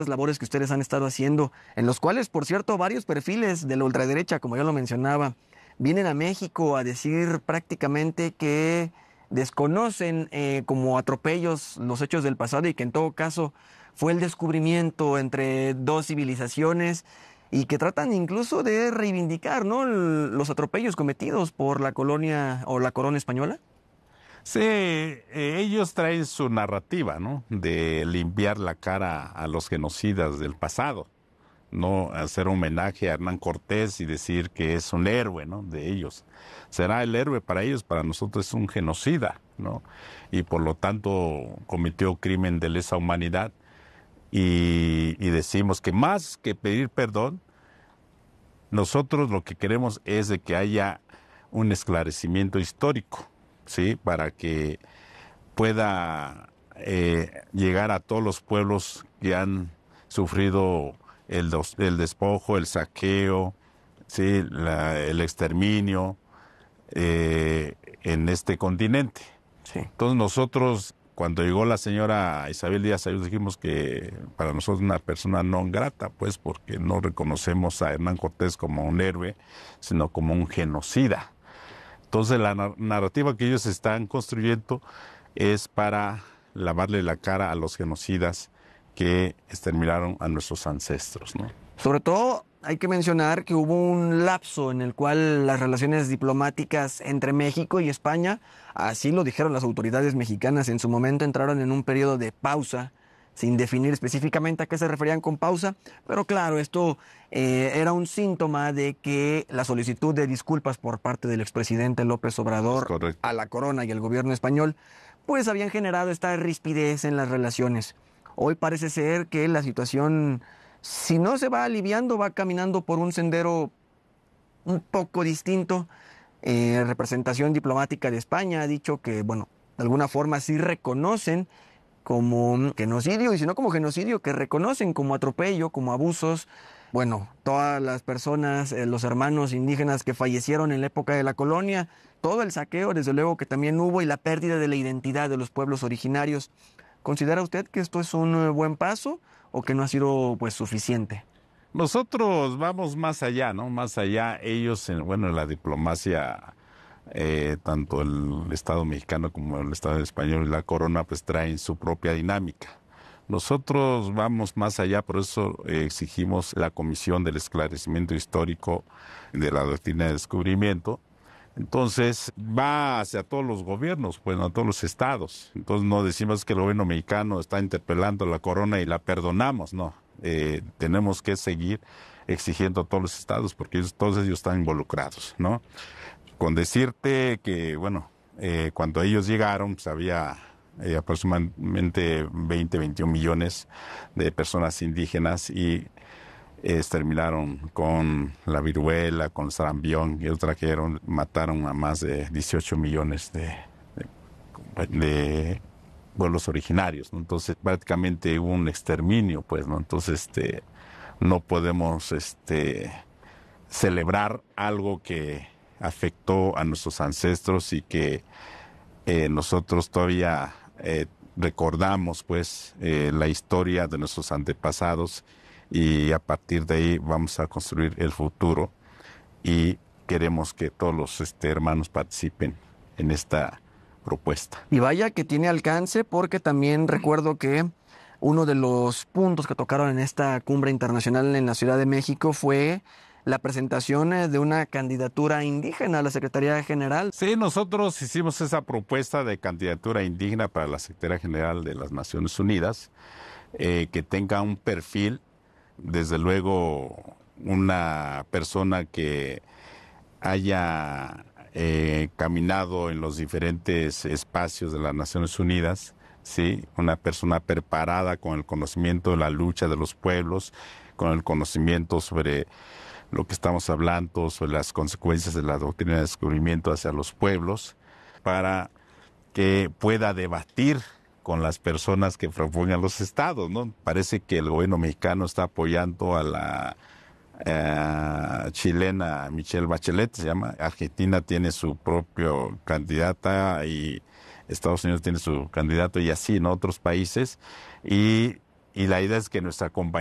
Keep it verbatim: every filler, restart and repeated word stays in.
las labores que ustedes han estado haciendo, en los cuales, por cierto, varios perfiles de la ultraderecha, como yo lo mencionaba, vienen a México a decir prácticamente que desconocen eh, como atropellos los hechos del pasado y que en todo caso fue el descubrimiento entre dos civilizaciones y que tratan incluso de reivindicar, ¿no?, los atropellos cometidos por la colonia o la corona española. Sí, eh, ellos traen su narrativa, ¿no?, de limpiar la cara a los genocidas del pasado, no hacer homenaje a Hernán Cortés y decir que es un héroe, ¿no?, de ellos. Será el héroe para ellos, para nosotros es un genocida, ¿no?, y por lo tanto cometió crimen de lesa humanidad. Y, y decimos que más que pedir perdón, nosotros lo que queremos es de que haya un esclarecimiento histórico, ¿sí?, para que pueda eh, llegar a todos los pueblos que han sufrido el, dos, el despojo, el saqueo, ¿sí?, la, el exterminio eh, en este continente. Sí. Entonces nosotros, cuando llegó la señora Isabel Díaz Ayuso, dijimos que para nosotros es una persona no grata, pues porque no reconocemos a Hernán Cortés como un héroe, sino como un genocida. Entonces la narrativa que ellos están construyendo es para lavarle la cara a los genocidas que exterminaron a nuestros ancestros, ¿no? Sobre todo hay que mencionar que hubo un lapso en el cual las relaciones diplomáticas entre México y España, así lo dijeron las autoridades mexicanas en su momento, entraron en un periodo de pausa, sin definir específicamente a qué se referían con pausa, pero claro, esto eh, era un síntoma de que la solicitud de disculpas por parte del expresidente López Obrador a la corona y al gobierno español, pues habían generado esta rispidez en las relaciones. Hoy parece ser que la situación, si no se va aliviando, va caminando por un sendero un poco distinto. Eh, representación diplomática de España ha dicho que, bueno, de alguna forma sí reconocen como genocidio, y si no como genocidio, que reconocen como atropello, como abusos, bueno, todas las personas, eh, los hermanos indígenas que fallecieron en la época de la colonia, todo el saqueo, desde luego que también hubo, y la pérdida de la identidad de los pueblos originarios. ¿Considera usted que esto es un buen paso o que no ha sido pues suficiente? Nosotros vamos más allá, ¿no? Más allá, ellos, en, bueno, en la diplomacia, eh, tanto el Estado mexicano como el Estado español y la corona, pues traen su propia dinámica. Nosotros vamos más allá, por eso eh, exigimos la Comisión del Esclarecimiento Histórico de la Doctrina de Descubrimiento. Entonces va hacia todos los gobiernos, bueno, a todos los estados. Entonces no decimos que el gobierno mexicano está interpelando a la corona y la perdonamos, no. Eh, tenemos que seguir exigiendo a todos los estados porque ellos, todos ellos están involucrados, ¿no? Con decirte que, bueno, eh, cuando ellos llegaron, pues había eh, aproximadamente veinte, veintiún millones de personas indígenas y exterminaron con la viruela, con el sarampión, y ellos trajeron, mataron a más de dieciocho millones de, de, de pueblos originarios, ¿no? Entonces prácticamente hubo un exterminio, pues, ¿no? Entonces este, no podemos este, celebrar algo que afectó a nuestros ancestros y que eh, nosotros todavía eh, recordamos, pues, eh, la historia de nuestros antepasados, y a partir de ahí vamos a construir el futuro y queremos que todos los este, hermanos participen en esta propuesta. Y vaya que tiene alcance, porque también recuerdo que uno de los puntos que tocaron en esta cumbre internacional en la Ciudad de México fue la presentación de una candidatura indígena a la Secretaría General. Sí, nosotros hicimos esa propuesta de candidatura indígena para la Secretaría General de las Naciones Unidas, eh, que tenga un perfil, desde luego una persona que haya eh, caminado en los diferentes espacios de las Naciones Unidas, ¿sí? Una persona preparada con el conocimiento de la lucha de los pueblos, con el conocimiento sobre lo que estamos hablando, sobre las consecuencias de la doctrina de descubrimiento hacia los pueblos, para que pueda debatir con las personas que propongan los estados, ¿no? Parece que el gobierno mexicano está apoyando a la eh, chilena Michelle Bachelet, se llama. Argentina tiene su propio candidata y Estados Unidos tiene su candidato, y así, ¿no? Otros países. Y y la idea es que nuestra compañía